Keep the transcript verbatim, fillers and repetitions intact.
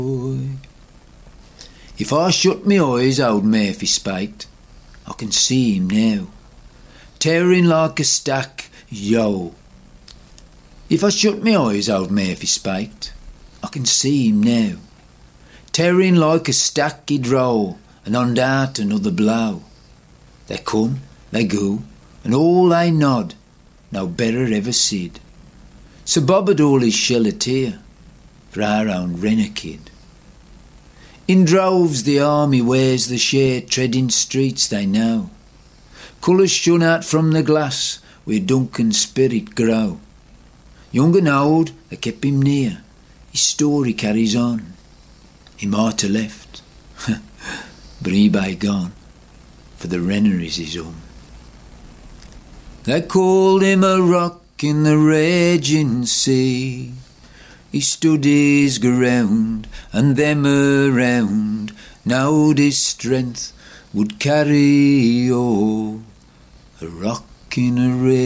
If I shut my eyes, old Murphy spiked, I can see him now, tearing like a stack, yo. If I shut my eyes, old Murphy spiked, I can see him now, tearing like a stack he'd roll, and on that another blow. They come, they go, and all they nod, no better ever said. So Bob had all his shell a tear for our own Renner kid. In droves the army wears the share, treading streets they know, colours shone out from the glass where Duncan's spirit grow. Young and old, they kept him near, his story carries on. He might have left, but he by gone, for the Renner is his own. They called him a rock in the raging sea. He stood his ground, and them around knowed his strength would carry all. A rock in a raging